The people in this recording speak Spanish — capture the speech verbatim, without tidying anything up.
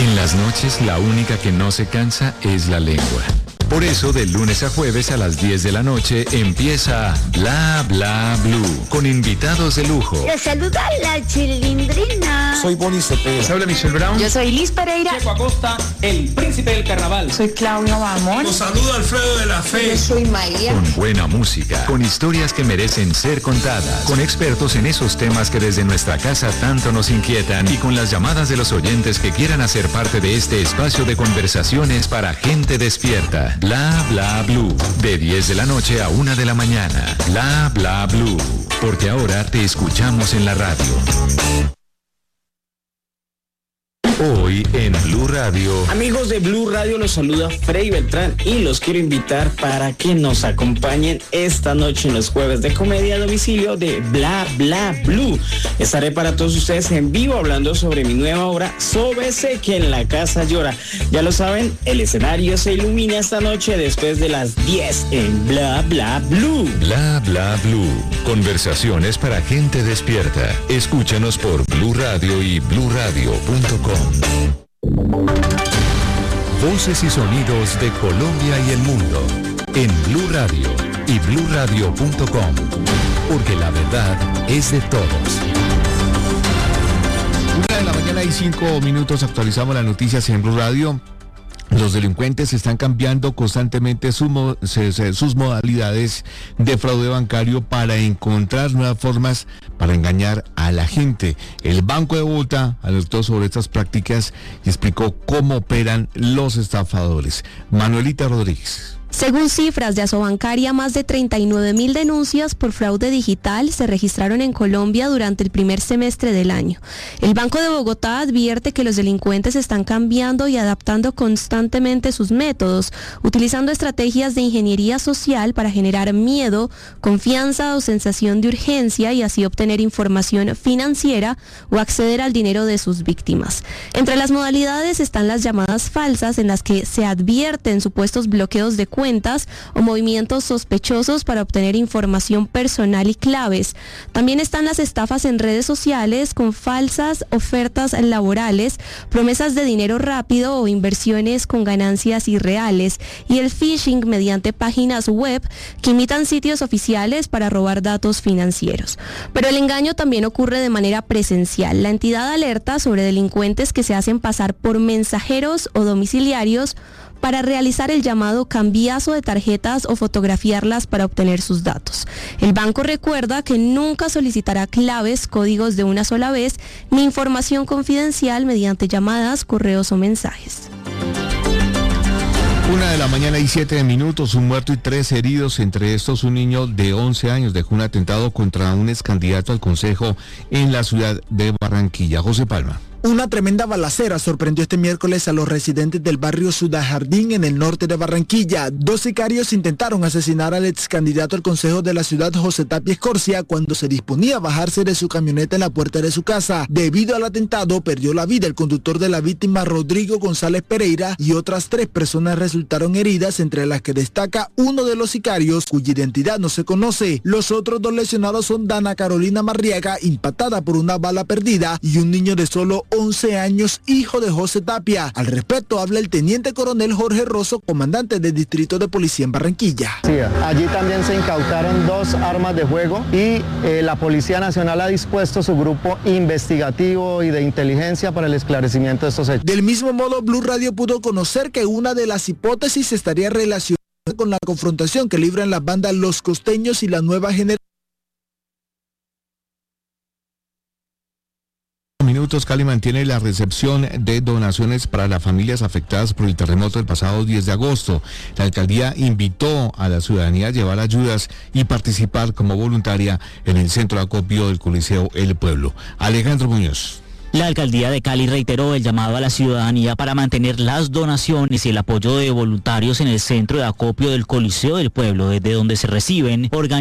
En las noches, la única que no se cansa es la lengua. Por eso, de lunes a jueves a las diez de la noche, empieza Bla Bla Blue, con invitados de lujo. Les saluda la Chilindrina. Soy Bonnie Cepeda. Habla Michelle Brown. Yo soy Liz Pereira. Checo Acosta, el príncipe del carnaval. Soy Claudia Bamón. Los saluda Alfredo de la Fe. Yo soy Mayra. Con buena música, con historias que merecen ser contadas, con expertos en esos temas que desde nuestra casa tanto nos inquietan y con las llamadas de los oyentes que quieran hacer parte de este espacio de conversaciones para gente despierta. Bla Bla Blue, de diez de la noche a una de la mañana. Bla Bla Blue, porque ahora te escuchamos en la radio. Hoy en Blue Radio. Amigos de Blue Radio, los saluda Freddy Beltrán y los quiero invitar para que nos acompañen esta noche en los jueves de comedia a domicilio de Bla Bla Blue. Estaré para todos ustedes en vivo hablando sobre mi nueva obra Sóbese que en la casa llora. Ya lo saben, el escenario se ilumina esta noche después de las diez en Bla Bla Blue. Bla Bla Blue, conversaciones para gente despierta. Escúchanos por Blue Radio y blue radio punto com. Voces y sonidos de Colombia y el mundo en Blue Radio y blue radio punto com, porque la verdad es de todos. Una de la mañana y cinco minutos, actualizamos las noticias en Blue Radio. Los delincuentes están cambiando constantemente sus, sus modalidades de fraude bancario para encontrar nuevas formas para engañar a la gente. El Banco de Bogotá alertó sobre estas prácticas y explicó cómo operan los estafadores. Manuelita Rodríguez. Según cifras de Asobancaria, más de treinta y nueve mil denuncias por fraude digital se registraron en Colombia durante el primer semestre del año. El Banco de Bogotá advierte que los delincuentes están cambiando y adaptando constantemente sus métodos, utilizando estrategias de ingeniería social para generar miedo, confianza o sensación de urgencia y así obtener información financiera o acceder al dinero de sus víctimas. Entre las modalidades están las llamadas falsas, en las que se advierten supuestos bloqueos de cuentas cuentas o movimientos sospechosos para obtener información personal y claves. También están las estafas en redes sociales con falsas ofertas laborales, promesas de dinero rápido o inversiones con ganancias irreales, y el phishing mediante páginas web que imitan sitios oficiales para robar datos financieros. Pero el engaño también ocurre de manera presencial. La entidad alerta sobre delincuentes que se hacen pasar por mensajeros o domiciliarios para realizar el llamado cambiazo de tarjetas o fotografiarlas para obtener sus datos. El banco recuerda que nunca solicitará claves, códigos de una sola vez, ni información confidencial mediante llamadas, correos o mensajes. Una de la mañana y siete minutos, un muerto y tres heridos, entre estos un niño de once años dejó un atentado contra un ex candidato al Consejo en la ciudad de Barranquilla. José Palma. Una tremenda balacera sorprendió este miércoles a los residentes del barrio Ciudad Jardín en el norte de Barranquilla. Dos sicarios intentaron asesinar al ex candidato al consejo de la ciudad, José Tapia Escorcia, cuando se disponía a bajarse de su camioneta en la puerta de su casa. Debido al atentado, perdió la vida el conductor de la víctima, Rodrigo González Pereira, y otras tres personas resultaron heridas, entre las que destaca uno de los sicarios, cuya identidad no se conoce. Los otros dos lesionados son Dana Carolina Marriaga, impactada por una bala perdida, y un niño de solo once años, hijo de José Tapia. Al respecto habla el teniente coronel Jorge Rosso, comandante del distrito de policía en Barranquilla. Sí, allí también se incautaron dos armas de fuego y eh, la Policía Nacional ha dispuesto su grupo investigativo y de inteligencia para el esclarecimiento de estos hechos. Del mismo modo, Blue Radio pudo conocer que una de las hipótesis estaría relacionada con la confrontación que libran las bandas Los Costeños y la Nueva Generación. Minutos, Cali mantiene la recepción de donaciones para las familias afectadas por el terremoto del pasado diez de agosto. La alcaldía invitó a la ciudadanía a llevar ayudas y participar como voluntaria en el centro de acopio del Coliseo El Pueblo. Alejandro Muñoz. La alcaldía de Cali reiteró el llamado a la ciudadanía para mantener las donaciones y el apoyo de voluntarios en el centro de acopio del Coliseo del Pueblo, desde donde se reciben organizaciones